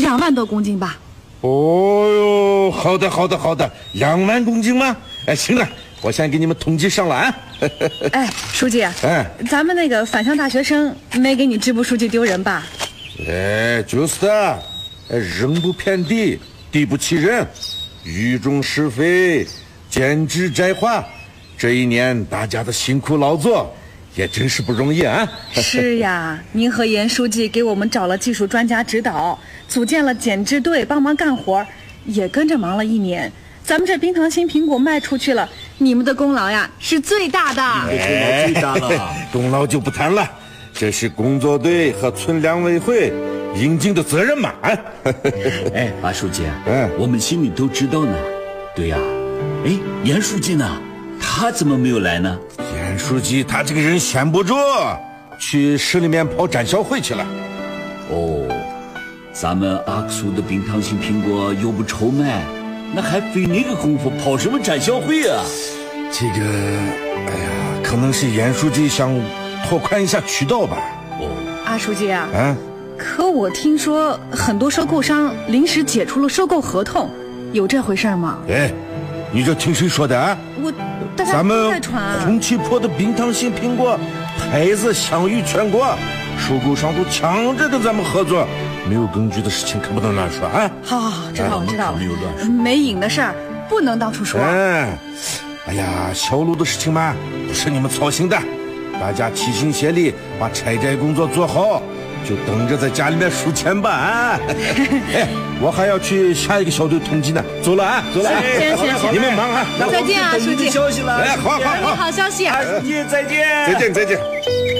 2万多公斤吧。 哦哟，好的，2万公斤吗？哎，行了，我先给你们统计上了啊。 哎，书记，咱们那个返乡大学生没给你支部书记丢人吧？ 哎，就是的，人不偏地，地不欺人，语重是非，减脂摘化。这一年大家的辛苦劳作，也真是不容易啊。 是呀，您和严书记给我们找了技术专家指导，组建了减脂队帮忙干活，也跟着忙了1年。咱们这冰糖心苹果卖出去了，你们的功劳呀是最大的。 最大了， 功劳就不谈了，这是工作队和村粮委会应尽的责任嘛。 哎，马书记，我们心里都知道呢。对呀，哎，严书记呢？他怎么没有来呢？ 严书记他这个人闲不住，去市里面跑展销会去了。 哦，咱们阿克苏的冰糖心苹果又不愁卖，那还费那个功夫跑什么展销会啊？ 这个，哎呀，可能是严书记想拓宽一下渠道吧。 哦， 阿书记啊，可我听说很多收购商临时解除了收购合同，有这回事吗？ 哎，你这听谁说的啊？咱们红旗坡的冰糖心苹果牌子享誉全国，收购商都抢着跟咱们合作，没有根据的事情可不能乱说啊！ 好，知道了，没影的事儿不能到处说。 哎呀，销路的事情嘛，不是你们操心的，大家齐心协力把拆摘工作做好，就等着在家里面数钱吧啊！哎，我还要去下一个小队统计呢，走了啊！ 行， 你们忙啊！ 再见啊，书记！ 消息了， 哎，好， 好消息！ 书记再见！ 再见！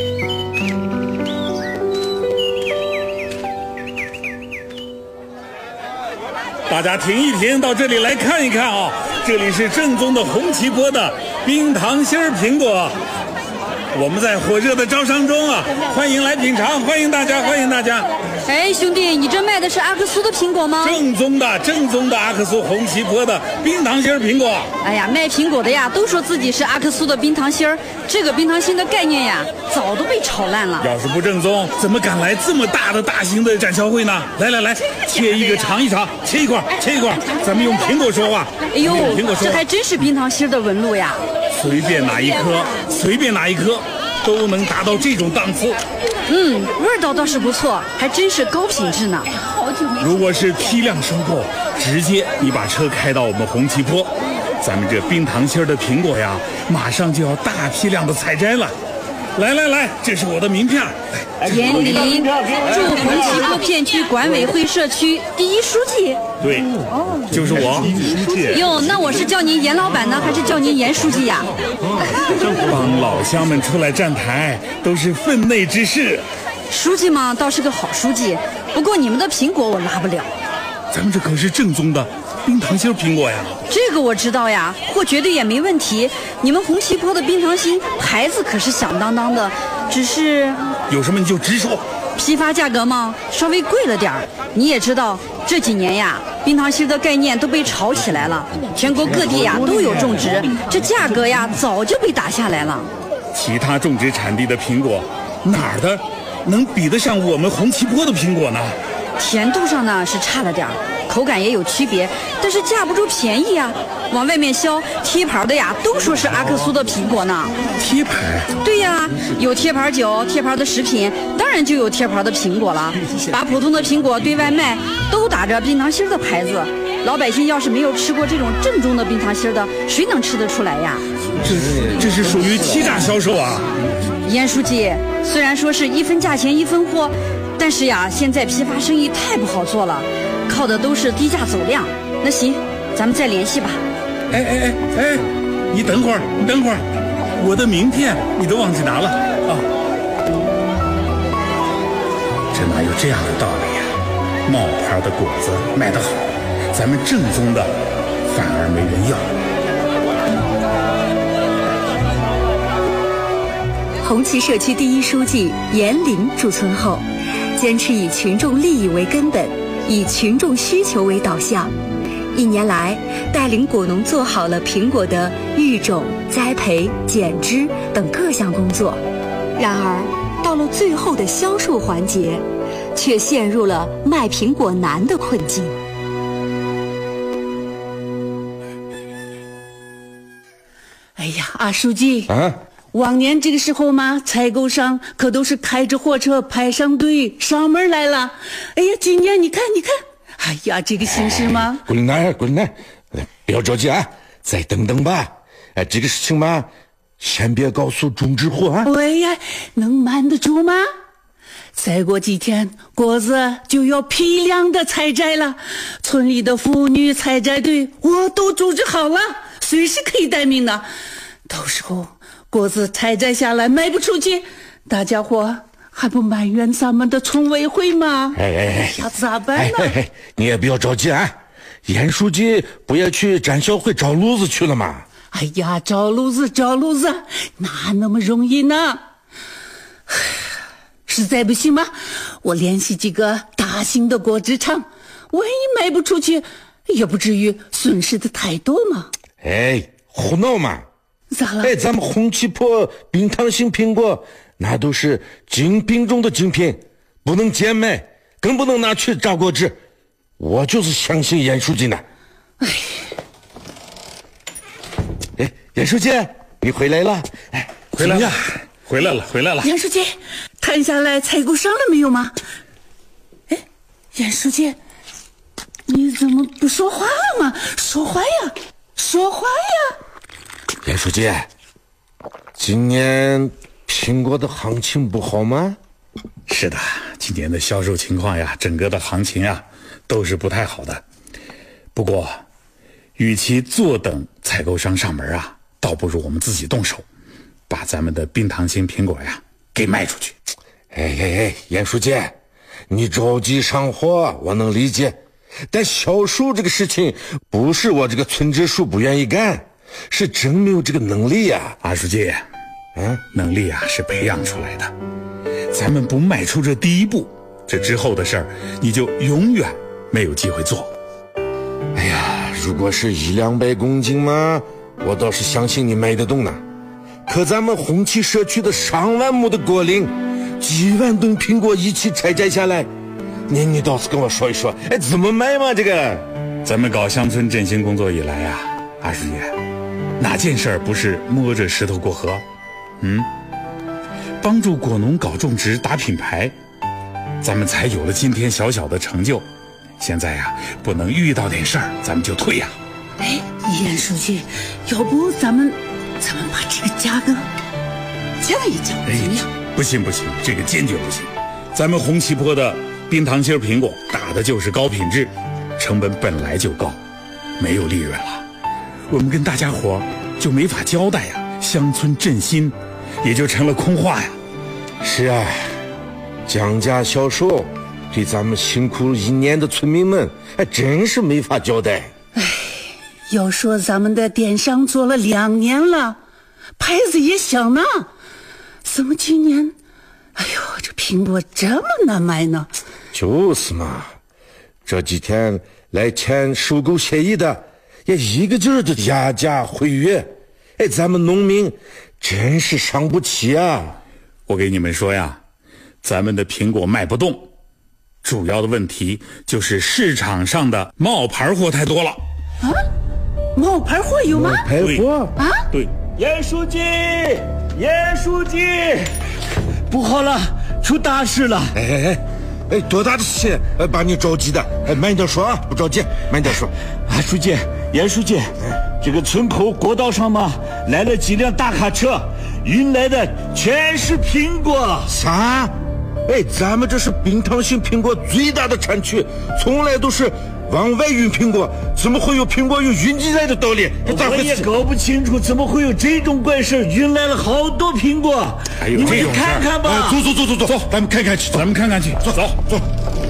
大家停一停，到这里来看一看啊！这里是正宗的红旗坡的冰糖心儿苹果。我们在火热的招商中啊，欢迎来品尝，欢迎大家！ 哎，兄弟，你这卖的是阿克苏的苹果吗？ 正宗的阿克苏红旗坡的冰糖心儿苹果。 哎呀，卖苹果的呀，都说自己是阿克苏的冰糖心儿，这个冰糖心的概念呀，早都被炒烂了。 要是不正宗，怎么敢来这么大型的展销会呢？来，切一个尝一尝，切一块，咱们用苹果说话。 哎呦，这还真是冰糖心的纹路呀！ 随便哪一颗都能达到这种档次。 味道倒是不错，还真是高品质呢。 如果是批量收购，直接你把车开到我们红旗坡，咱们这冰糖心的苹果呀，马上就要大批量的采摘了。来，这是我的名片。 严林，驻红旗坡片区管委会社区第一书记。 对，就是我。 哟，那我是叫您严老板呢，还是叫您严书记呀？ 帮老乡们出来站台，都是分内之事。 书记嘛，倒是个好书记，不过你们的苹果我拉不了。 咱们这可是正宗的冰糖心苹果呀！ 这个我知道呀，货绝对也没问题。你们红旗坡的冰糖心牌子可是响当当的，只是有什么你就直说。 批发价格嘛，稍微贵了点儿。你也知道，这几年呀，冰糖心的概念都被炒起来了，全国各地呀都有种植，这价格呀早就被打下来了。 其他种植产地的苹果，哪儿的能比得上我们红旗坡的苹果呢？ 甜度上呢是差了点儿，口感也有区别，但是架不住便宜啊。往外面销贴牌的呀，都说是阿克苏的苹果呢。 贴牌？ 对呀，有贴牌酒、贴牌的食品，当然就有贴牌的苹果了。把普通的苹果对外卖，都打着冰糖心的牌子。老百姓要是没有吃过这种正宗的冰糖心的，谁能吃得出来呀？ 这是属于欺诈销售啊！ 严书记，虽然说是一分价钱一分货，但是呀，现在批发生意太不好做了，靠的都是低价走量。那行，咱们再联系吧。 哎，你等会儿，我的名片你都忘记拿了啊！这哪有这样的道理呀？冒牌的果子卖得好，咱们正宗的反而没人要。 红旗社区第一书记严林驻村后，坚持以群众利益为根本，以群众需求为导向。1年来，带领果农做好了苹果的育种、栽培、减脂等各项工作。然而，到了最后的销售环节， 却陷入了卖苹果难的困境。 哎呀，阿书记啊， 往年这个时候嘛，采购商可都是开着货车排上队上门来了。哎呀，今年你看，哎呀，这个形势嘛， 滚来，不要着急啊，再等等吧。这个事情嘛，先别告诉种植户啊。 哎呀，能瞒得住吗？再过几天，果子就要批量的采摘了，村里的妇女采摘队我都组织好了，随时可以待命的。到时候果子采摘下来卖不出去，大家伙还不埋怨咱们的村委会吗？那咋办呢？ 你也不要着急啊，严书记不也去展销会找路子去了吗？ 哎呀，找路子，哪那么容易呢？实在不行嘛，我联系几个大型的果汁厂，万一卖不出去，也不至于损失的太多嘛。 胡闹嘛！ 咋了？ 咱们红旗坡冰糖型苹果，那都是精品中的精品，不能贱卖，更不能拿去榨果汁。我就是相信严书记呢。严书记，你回来了？ 回来了。 严书记，谈下来采购商了没有吗？严书记，你怎么不说话了吗？说话呀！ 严书记，今年苹果的行情不好吗？ 是的，今年的销售情况呀，整个的行情啊，都是不太好的。不过，与其坐等采购商上门啊，倒不如我们自己动手，把咱们的冰糖型苹果呀给卖出去。 严书记，你着急上货，我能理解。但销售这个事情，不是我这个村支书不愿意干，是真没有这个能力呀。 阿书记，能力啊是培养出来的。咱们不迈出这第一步，这之后的事儿，你就永远没有机会做。 如果是100-200公斤嘛，我倒是相信你卖得动呢。可咱们红旗社区的上万亩的果林，几万吨苹果一起采摘下来，你倒是跟我说一说，怎么卖嘛？这个， 咱们搞乡村振兴工作以来啊，阿书记，哪件事儿不是摸着石头过河？帮助果农搞种植、打品牌，咱们才有了今天小小的成就。现在呀，不能遇到点事儿咱们就退呀。 严书记，要不咱们把这个价格降一降，怎么样？ 不行，这个坚决不行。咱们红旗坡的冰糖心苹果打的就是高品质，成本本来就高，没有利润了，我们跟大家伙就没法交代呀，乡村振兴也就成了空话呀。 是啊，降价销售对咱们辛苦1年的村民们还真是没法交代。 要说咱们的电商做了2年了，牌子也响呢，怎么今年这苹果这么难卖呢？ 就是嘛，这几天来签收购协议的也一个劲儿的压价毁约，咱们农民真是伤不起啊。 我给你们说呀，咱们的苹果卖不动，主要的问题就是市场上的冒牌货太多了。 冒牌货有吗？ 冒牌货啊？ 对。 严书记，不好了，出大事了！ 多大的事情把你着急的？慢点说啊，不着急，慢点说。 书记，严书记，这个村口国道上嘛，来了几辆大卡车，运来的全是苹果。 啥？咱们这是冰糖型苹果最大的产区，从来都是往外运苹果，怎么会有苹果运进来的道理？ 我也搞不清楚，怎么会有这种怪事，运来了好多苹果。你们看看吧。 走，咱们看看去。走。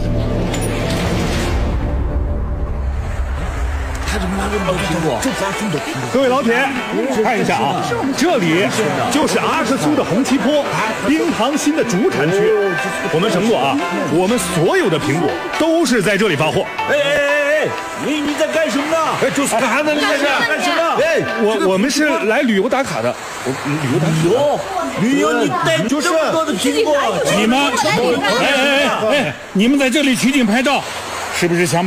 他怎么拿这么多苹果？ 各位老铁，看一下啊，这里就是阿克苏的红旗坡冰糖心的主产区。我们承诺啊，我们所有的苹果都是在这里发货。 哎，你在干什么呢？ 哎，就是干啥呢？你这是干什么？ 哎， 我们是来旅游打卡的。 旅游，你带这么多的苹果， 你们，你们在这里取景拍照，是不是想